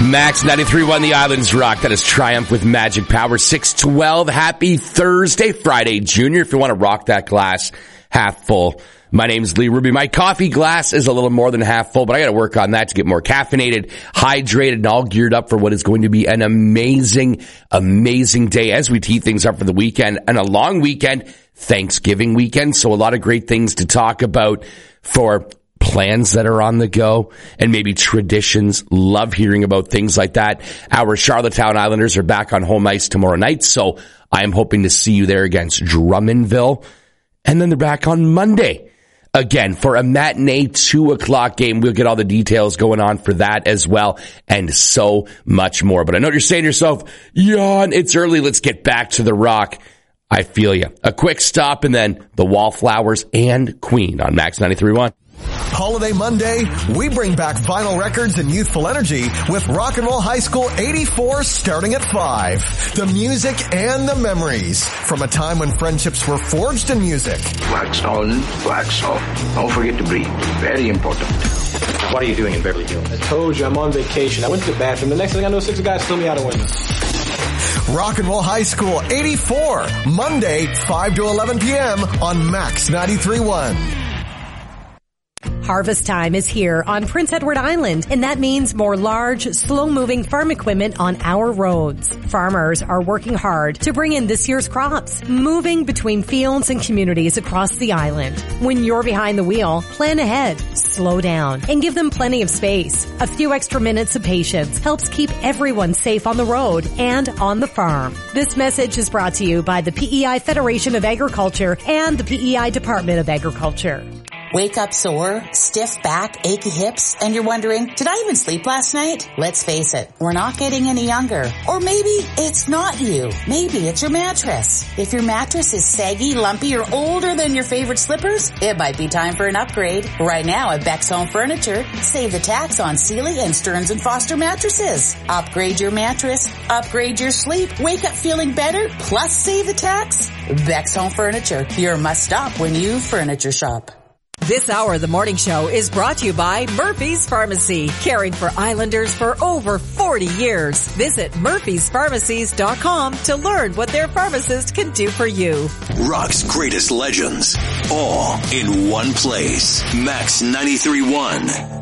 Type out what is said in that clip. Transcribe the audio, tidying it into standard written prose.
Max 93.1 The Islands Rock. That is Triumph with Magic Power. 6:12. Happy Thursday, Friday, Junior. If you want to rock that glass half full. My name's Lee Ruby. My coffee glass is a little more than half full, but I got to work on that to get more caffeinated, hydrated, and all geared up for what is going to be an amazing, amazing day as we tee things up for the weekend and a long weekend, Thanksgiving weekend. So a lot of great things to talk about for plans that are on the go and maybe traditions. Love hearing about things like that. Our Charlottetown Islanders are back on home ice tomorrow night, so I am hoping to see you there against Drummondville. And then they're back on Monday again for a matinee 2:00 game. We'll get all the details going on for that as well and so much more. But I know you're saying to yourself, yawn, it's early. Let's get back to the rock. I feel you. A quick stop and then the Wallflowers and Queen on Max 93.1. Holiday Monday, we bring back vinyl records and youthful energy with Rock and Roll High School 84 starting at 5. The music and the memories from a time when friendships were forged in music. Wax on, wax off. Don't forget to breathe. Very important. What are you doing in Beverly Hills? I told you I'm on vacation. I went to the bathroom. The next thing I know, 6 guys threw me out a window. Rock and Roll High School 84, Monday, 5 to 11 p.m. on Max 93.1. Harvest time is here on Prince Edward Island, and that means more large, slow-moving farm equipment on our roads. Farmers are working hard to bring in this year's crops, moving between fields and communities across the island. When you're behind the wheel, plan ahead, slow down, and give them plenty of space. A few extra minutes of patience helps keep everyone safe on the road and on the farm. This message is brought to you by the PEI Federation of Agriculture and the PEI Department of Agriculture. Wake up sore, stiff back, achy hips, and you're wondering, did I even sleep last night? Let's face it, we're not getting any younger. Or maybe it's not you. Maybe it's your mattress. If your mattress is saggy, lumpy, or older than your favorite slippers, it might be time for an upgrade. Right now at Beck's Home Furniture, save the tax on Sealy and Stearns & Foster mattresses. Upgrade your mattress, upgrade your sleep, wake up feeling better, plus save the tax. Beck's Home Furniture, your must-stop when you furniture shop. This hour of the morning show is brought to you by Murphy's Pharmacy, caring for Islanders for over 40 years. Visit murphyspharmacies.com to learn what their pharmacist can do for you. Rock's greatest legends, all in one place. Max 93.1.